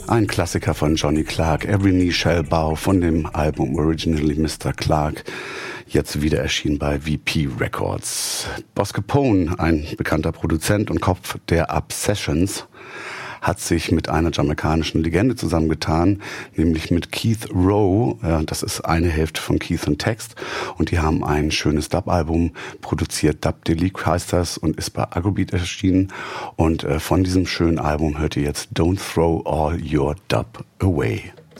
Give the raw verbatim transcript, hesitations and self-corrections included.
Ein Klassiker von Johnny Clark, Every Knee Shall Bow, von dem Album Originally Mister Clark, jetzt wieder erschienen bei V P Records. Boss Capone, ein bekannter Produzent und Kopf der Obsessions, hat sich mit einer jamaikanischen Legende zusammengetan, nämlich mit Keith Rowe. Das ist eine Hälfte von Keith und Text, und die haben ein schönes Dub-Album produziert. Dub Delique heißt das und ist bei Agrobeat erschienen. Und von diesem schönen Album hört ihr jetzt Don't Throw All Your Dub Away.